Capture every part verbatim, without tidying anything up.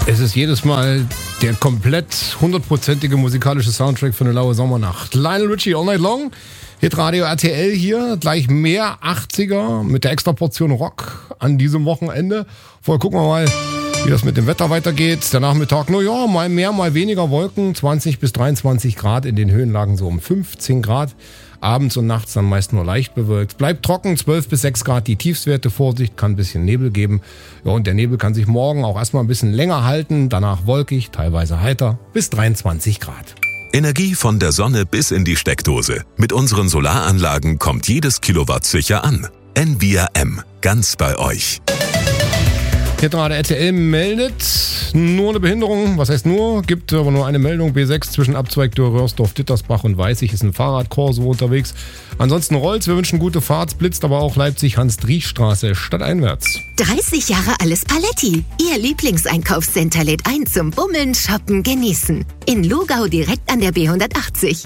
Es ist jedes Mal der komplett hundertprozentige musikalische Soundtrack für eine laue Sommernacht. Lionel Richie, All Night Long. Hitradio R T L hier, gleich mehr achtziger mit der extra Portion Rock an diesem Wochenende. Vorher gucken wir mal, wie das mit dem Wetter weitergeht. Der Nachmittag, no ja, mal mehr, mal weniger Wolken. zwanzig bis dreiundzwanzig Grad, in den Höhenlagen so um fünfzehn Grad. Abends und nachts dann meist nur leicht bewölkt. Bleibt trocken, zwölf bis sechs Grad die Tiefstwerte. Vorsicht, kann ein bisschen Nebel geben. Ja, und der Nebel kann sich morgen auch erstmal ein bisschen länger halten. Danach wolkig, teilweise heiter, bis dreiundzwanzig Grad. Energie von der Sonne bis in die Steckdose. Mit unseren Solaranlagen kommt jedes Kilowatt sicher an. N V R M, ganz bei euch. Hier gerade R T L meldet nur eine Behinderung. Was heißt nur? Gibt aber nur eine Meldung. B sechs zwischen Abzweig Dürr-Röhrsdorf, Dittersbach und Weißig ist ein Fahrradkorso unterwegs. Ansonsten rollt's. Wir wünschen gute Fahrt. Blitzt aber auch Leipzig Hans-Driesch-Straße stadteinwärts. dreißig Jahre alles Paletti. Ihr Lieblingseinkaufscenter lädt ein zum Bummeln, Shoppen, Genießen. In Lugau direkt an der B hundertachtzig.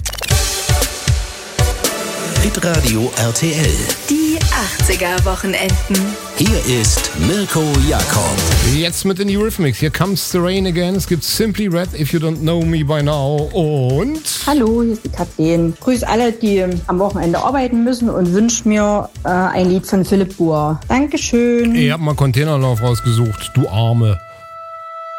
Hitradio R T L. Die achtziger-Wochenenden. Hier ist Mirko Jakob. Jetzt mit den Eurythmics. Here comes the rain again. Es gibt Simply Red, If You Don't Know Me By Now. Und... Hallo, hier ist die Kathleen. Grüß alle, die am Wochenende arbeiten müssen und wünsche mir äh, ein Lied von Philipp Buhr. Dankeschön. Ich hab mal Containerlauf rausgesucht, du Arme.